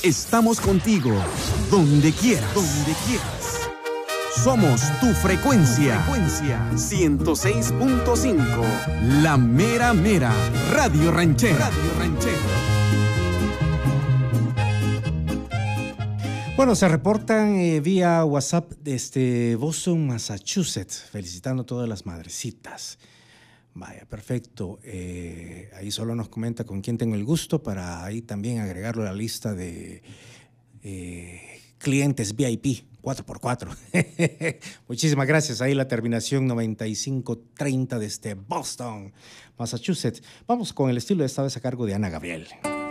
Estamos contigo, donde quieras. Donde quieras. Somos tu frecuencia. 106.5. La mera mera. Radio Ranchera. Bueno, se reportan vía WhatsApp desde Boston, Massachusetts, felicitando a todas las madrecitas. Vaya, perfecto. Ahí solo nos comenta con quién tengo el gusto para ahí también agregarlo a la lista de clientes VIP 4x4. Muchísimas gracias. Ahí la terminación 9530 desde Boston, Massachusetts. Vamos con el estilo de esta vez a cargo de Ana Gabriel.